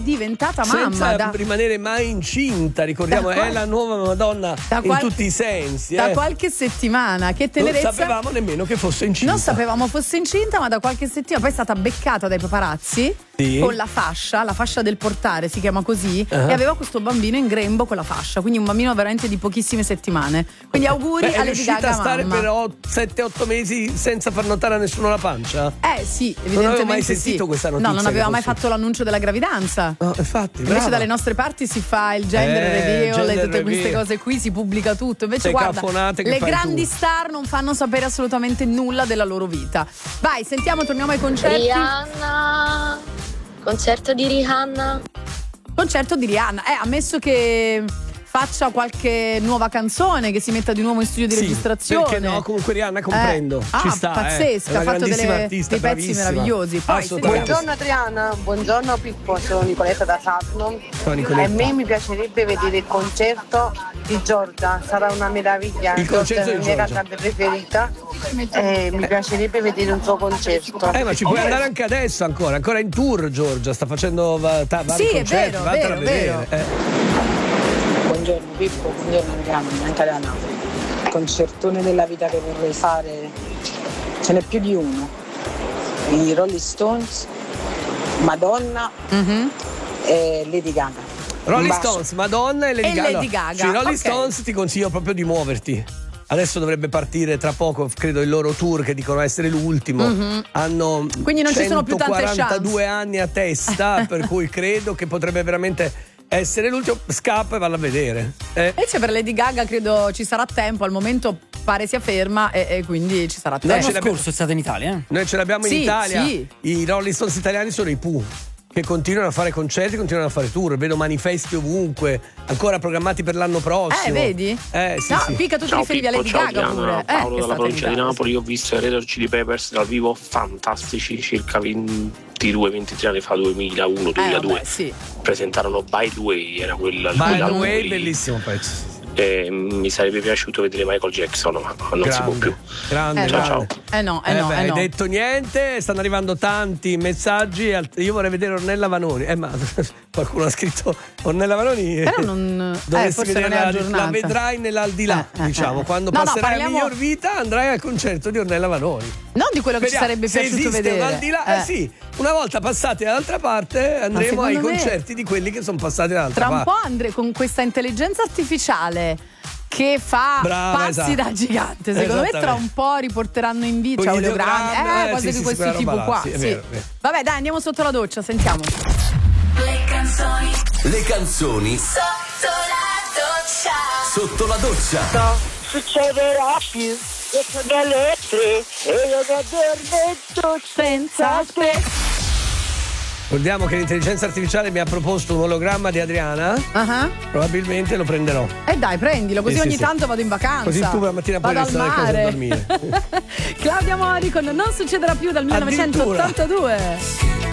diventata mamma. Senza rimanere mai incinta, ricordiamo, è la nuova Madonna in tutti i sensi. Da qualche settimana, che tenerezza. Non sapevamo nemmeno che fosse incinta. Non sapevamo fosse incinta, ma da qualche settimana poi è stata beccata dai paparazzi con la fascia del portare, si chiama così, e aveva questo bambino in grembo con la fascia, quindi un bambino veramente di pochissime settimane. Quindi auguri a Lady Gaga, è riuscita a stare mamma. per 7-8 mesi senza far notare a nessuno la pancia? Sì, evidentemente non avevo mai sentito questa notizia. No, non aveva mai fatto l'annuncio della gravidanza. No, infatti, invece brava. dalle nostre parti si fa il gender reveal e tutte queste cose qui, si pubblica tutto. Invece guarda, le grandi star non fanno sapere assolutamente nulla della loro vita. Vai, sentiamo, torniamo ai concerti. Rihanna, concerto di Rihanna. Concerto di Rihanna, ammesso che faccia qualche nuova canzone, che si metta di nuovo in studio di registrazione. Perché no? Comunque Rihanna comprendo. Ci sta, pazzesca, ha fatto artista, dei pezzi meravigliosi. Poi buongiorno Adriana, buongiorno Pippo, sono Nicoletta da Saturno. A me mi piacerebbe vedere il concerto di Giorgia, sarà una meraviglia. Il concerto è la mia cantante preferita. Mi piacerebbe vedere un suo concerto. Ma ci puoi andare anche adesso ancora in tour. Giorgia sta facendo vari concerti, è vero. Buongiorno Pippo, buongiorno Adriana, anche da Napoli. Il concertone della vita che vorrei fare, ce n'è più di uno. I Rolling Stones, Madonna e Lady Gaga. Rolling Stones, Madonna e Lady Gaga. Sui Rolling Stones ti consiglio proprio di muoverti. Adesso dovrebbe partire tra poco, credo, il loro tour, che dicono essere l'ultimo. Hanno quindi non ci sono più tante 142 anni a testa, per cui credo che potrebbe veramente essere l'ultimo. Scappa e valla a vedere. Invece per Lady Gaga credo ci sarà tempo, al momento pare sia ferma e quindi ci sarà tempo. L'anno scorso è stata in Italia? Noi ce l'abbiamo in Italia. I Rolling Stones italiani sono i Pooh, che continuano a fare concerti, continuano a fare tour. Vedo manifesti ovunque, ancora programmati per l'anno prossimo. Vedi? Sì. Mica tu ti riferivi a Lady Gaga pure. Paolo dalla provincia di Napoli. Io ho visto i Red Hot Chili Peppers dal vivo, fantastici, circa 22-23 anni fa, 2001-2002. Presentarono By the Way, era quella By the Way, bellissimo pezzo. Mi sarebbe piaciuto vedere Michael Jackson, ma non si può più. Grande, ciao. Hai detto niente, stanno arrivando tanti messaggi. Io vorrei vedere Ornella Vanoni. Ma qualcuno ha scritto Ornella Vanoni. Però non. Dovresti Forse vedere non è aggiornata. la vedrai nell'aldilà, diciamo. Quando passerai la miglior vita, andrai al concerto di Ornella Vanoni. Non di quello che ci sarebbe piaciuto vedere. Un aldilà, sì. Una volta passati dall'altra parte, andremo ai concerti di quelli che sono passati dall'altra parte. Tra un po' Andre, con questa intelligenza artificiale che fa passi da gigante, secondo me tra un po' riporteranno in vita oleogrammi, cose di questo tipo qua. Vero. Vabbè, dai, andiamo sotto la doccia, sentiamo. Le canzoni sotto la doccia. No, succederà più. Io sono alle 3 e io mi addormento senza te. Ricordiamo che l'intelligenza artificiale mi ha proposto un ologramma di Adriana. Probabilmente lo prenderò. Dai, prendilo, così ogni tanto vado in vacanza. Così tu la mattina puoi restare a casa a dormire. Claudia Mori con Non succederà più dal 1982.